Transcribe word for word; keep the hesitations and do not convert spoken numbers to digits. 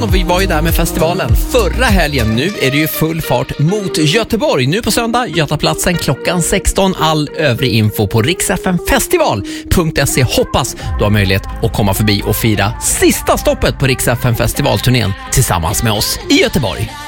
veckan och vi var ju där med festivalen förra helgen. Nu är det ju full fart mot Göteborg. Nu på söndag, Götaplatsen klockan sexton. All övrig info på riks f m festival punkt se. Hoppas du har möjlighet att komma förbi och fira sista stoppet på Riks F M festivalturnén tillsammans med oss i Göteborg.